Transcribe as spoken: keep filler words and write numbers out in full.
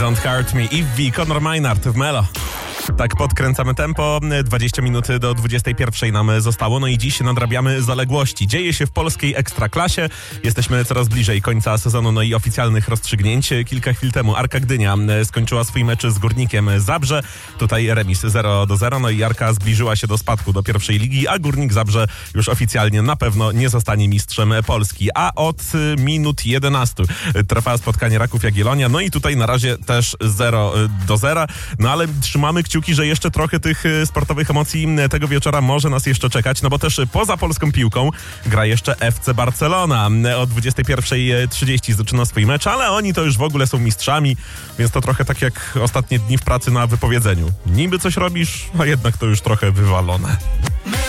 Don't Hurt Me, Ivy, Conor Maynard w Melo. Tak podkręcamy tempo, dwadzieścia minut do dwudziestej pierwszej nam zostało, no i dziś nadrabiamy zaległości. Dzieje się w polskiej ekstraklasie, jesteśmy coraz bliżej końca sezonu, no i oficjalnych rozstrzygnięć. Kilka chwil temu Arka Gdynia skończyła swój mecz z Górnikiem Zabrze, tutaj remis zero do zera, no i Arka zbliżyła się do spadku do pierwszej ligi, a Górnik Zabrze już oficjalnie na pewno nie zostanie mistrzem Polski. A od minut jedenastu trwa spotkanie Raków Jagiellonia, no i tutaj na razie też zero do zera, no ale trzymamy kciuki, że jeszcze trochę tych sportowych emocji tego wieczora może nas jeszcze czekać, no bo też poza polską piłką gra jeszcze F C Barcelona. O dwudziestej pierwszej trzydzieści zaczyna swój mecz, ale oni to już w ogóle są mistrzami, więc to trochę tak jak ostatnie dni w pracy na wypowiedzeniu. Niby coś robisz, a jednak to już trochę wywalone.